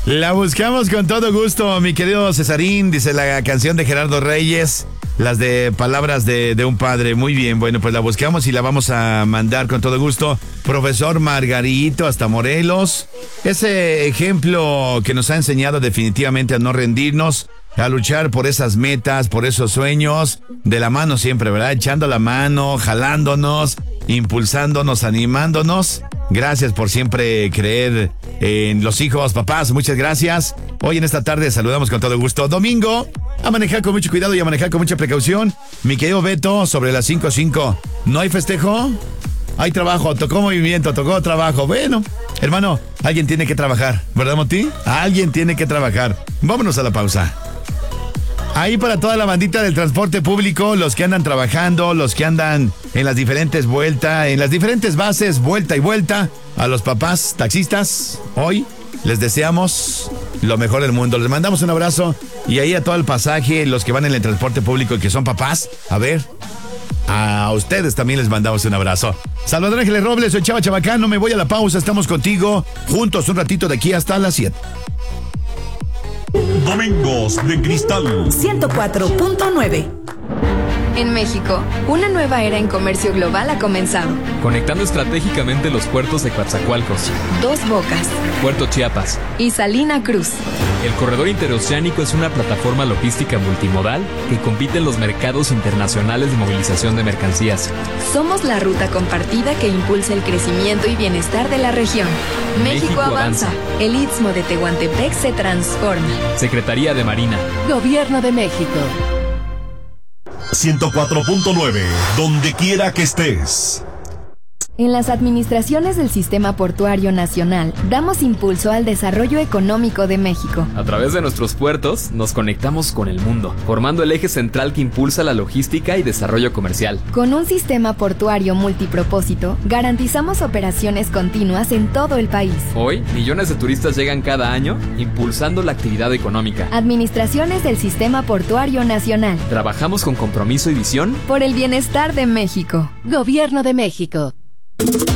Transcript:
La buscamos con todo gusto, mi querido Cesarín, dice la canción de Gerardo Reyes, las de palabras de un padre. Muy bien, bueno, pues la buscamos y la vamos a mandar con todo gusto. Profesor Margarito hasta Morelos, ese ejemplo que nos ha enseñado definitivamente a no rendirnos, a luchar por esas metas, por esos sueños, de la mano siempre, ¿verdad? Echando la mano, jalándonos, impulsándonos, animándonos. Gracias por siempre creer en los hijos, papás, muchas gracias. Hoy en esta tarde saludamos con todo gusto. Domingo, a manejar con mucho cuidado y a manejar con mucha precaución. Mi querido Beto, sobre las 5:05, ¿no hay festejo? Hay trabajo, tocó movimiento, tocó trabajo. Bueno, hermano, alguien tiene que trabajar, ¿verdad, Moti? Alguien tiene que trabajar. Vámonos a la pausa. Ahí para toda la bandita del transporte público, los que andan trabajando, los que andan en las diferentes vueltas, en las diferentes bases, vuelta y vuelta, a los papás taxistas, hoy les deseamos lo mejor del mundo. Les mandamos un abrazo y ahí a todo el pasaje, los que van en el transporte público y que son papás, a ver, a ustedes también les mandamos un abrazo. Salvador Ángeles Robles, soy Chava Chabacano, me voy a la pausa, estamos contigo, juntos un ratito de aquí hasta las 7. Domingos de Cristal 104.9. En México, una nueva era en comercio global ha comenzado. Conectando estratégicamente los puertos de Coatzacoalcos, Dos Bocas Puerto Chiapas y Salina Cruz. El corredor interoceánico es una plataforma logística multimodal que compite en los mercados internacionales de movilización de mercancías. Somos la ruta compartida que impulsa el crecimiento y bienestar de la región. México avanza. El Istmo de Tehuantepec se transforma. Secretaría de Marina. Gobierno de México. 104.9, donde quiera que estés. En las administraciones del Sistema Portuario Nacional, damos impulso al desarrollo económico de México. A través de nuestros puertos, nos conectamos con el mundo, formando el eje central que impulsa la logística y desarrollo comercial. Con un sistema portuario multipropósito, garantizamos operaciones continuas en todo el país. Hoy, millones de turistas llegan cada año, impulsando la actividad económica. Administraciones del Sistema Portuario Nacional. Trabajamos con compromiso y visión por el bienestar de México. Gobierno de México.